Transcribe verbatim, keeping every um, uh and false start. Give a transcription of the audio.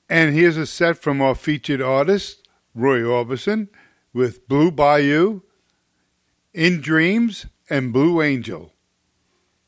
And here's a set from our featured artist, Roy Orbison, with Blue Bayou, In Dreams, and Blue Angel.